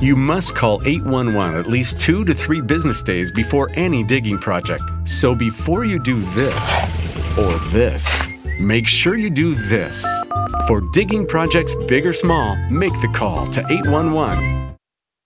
You must call 811 at least 2 to 3 business days before any digging project. So before you do this or this, make sure you do this. For digging projects big or small, make the call to 811.